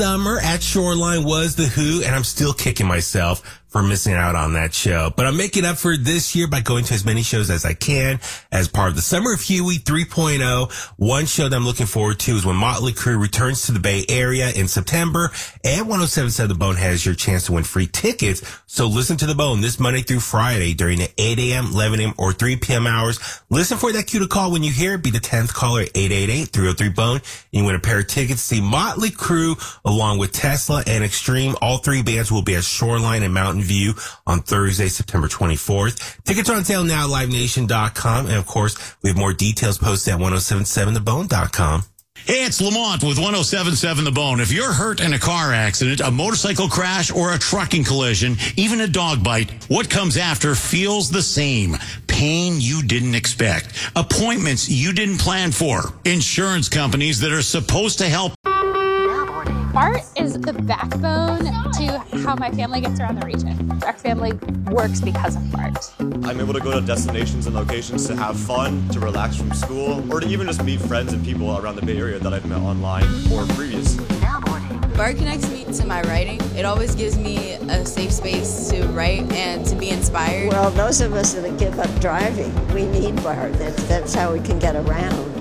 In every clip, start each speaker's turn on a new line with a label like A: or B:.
A: summer at Shoreline was The Who, and I'm still kicking myself for missing out on that show. But I'm making up for it this year by going to as many shows as I can as part of the Summer of Huey 3.0. One show that I'm looking forward to is when Motley Crue returns to the Bay Area in September, and 107.7 The Bone has your chance to win free tickets. So listen to The Bone this Monday through Friday during the 8 a.m., 11 a.m., or 3 p.m. hours. Listen for that cue to call when you hear it. Be the 10th caller at 888-303-BONE. And you win a pair of tickets to see Motley Crue along with Tesla and Extreme. All three bands will be at Shoreline and Mountain View on Thursday, September 24th. Tickets are on sale now at LiveNation.com. And of course, we have more details posted at 1077thebone.com.
B: Hey, it's Lamont with 107.7 The Bone. If you're hurt in a car accident, a motorcycle crash, or a trucking collision, even a dog bite, what comes after feels the same. Pain you didn't expect. Appointments you didn't plan for. Insurance companies that are supposed to help.
C: BART is the backbone to how my family gets around the region. Our family works because of BART.
D: I'm able to go to destinations and locations to have fun, to relax from school, or to even just meet friends and people around the Bay Area that I've met online or previously.
E: BART connects me to my writing. It always gives me a safe space to write and to be inspired.
F: Well, those of us that give up driving, we need BART. That's how we can get around.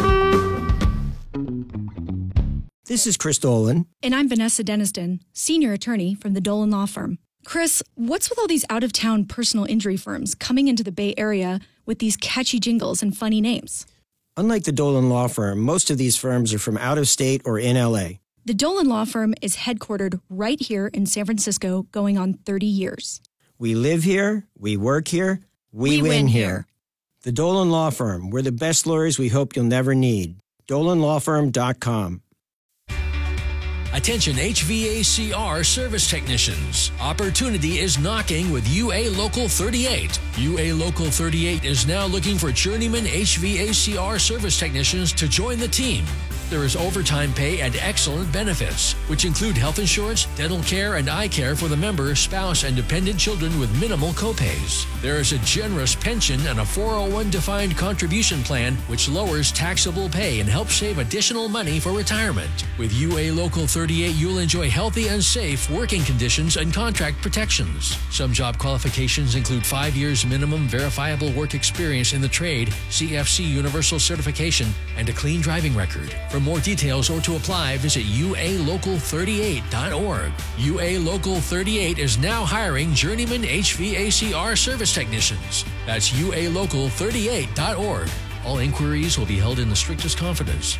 G: This is Chris Dolan.
H: And I'm Vanessa Deniston, senior attorney from the Dolan Law Firm. Chris, what's with all these out-of-town personal injury firms coming into the Bay Area with these catchy jingles and funny names?
G: Unlike the Dolan Law Firm, most of these firms are from out of state or in L.A.
H: The Dolan Law Firm is headquartered right here in San Francisco, going on 30 years.
G: We live here, we work here, we win here. The Dolan Law Firm, we're the best lawyers we hope you'll never need. DolanLawFirm.com.
I: Attention HVACR service technicians. Opportunity is knocking with UA Local 38. UA Local 38 is now looking for journeyman HVACR service technicians to join the team. There is overtime pay and excellent benefits, which include health insurance, dental care, and eye care for the member, spouse, and dependent children with minimal copays. There is a generous pension and a 401 defined contribution plan, which lowers taxable pay and helps save additional money for retirement. With UA Local 38, you'll enjoy healthy and safe working conditions and contract protections. Some job qualifications include 5 years minimum verifiable work experience in the trade, CFC Universal Certification, and a clean driving record. For more details or to apply, visit ualocal38.org. UA Local 38 is now hiring journeyman HVACR service technicians. That's ualocal38.org. All inquiries will be held in the strictest confidence.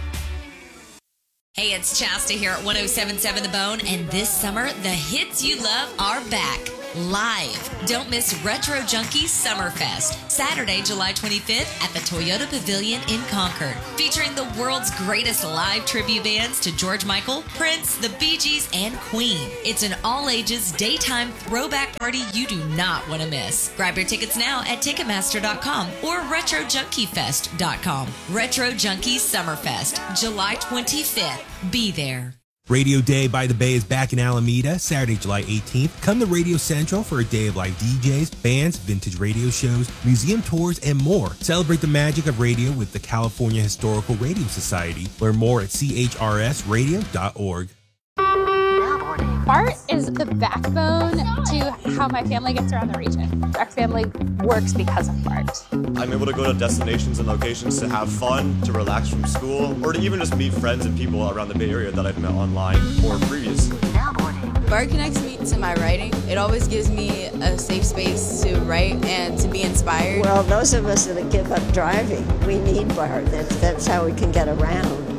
J: Hey, it's Chasta here at 107.7 The Bone, and this summer, the hits you love are back. Live. Don't miss Retro Junkies Summerfest, Saturday, July 25th at the Toyota Pavilion in Concord, featuring the world's greatest live tribute bands to George Michael, Prince, the Bee Gees, and Queen. It's an all-ages daytime throwback party you do not want to miss. Grab your tickets now at Ticketmaster.com or RetroJunkieFest.com. Retro Junkies Summerfest, July 25th. Be there.
A: Radio Day by the Bay is back in Alameda, Saturday, July 18th. Come to Radio Central for a day of live DJs, bands, vintage radio shows, museum tours, and more. Celebrate the magic of radio with the California Historical Radio Society. Learn more at chrsradio.org.
C: BART is the backbone to how my family gets around the region. Our family works because of BART.
D: I'm able to go to destinations and locations to have fun, to relax from school, or to even just meet friends and people around the Bay Area that I've met online or previously.
E: BART connects me to my writing. It always gives me a safe space to write and to be inspired.
F: Well, those of us that give up driving, we need BART. That's how we can get around.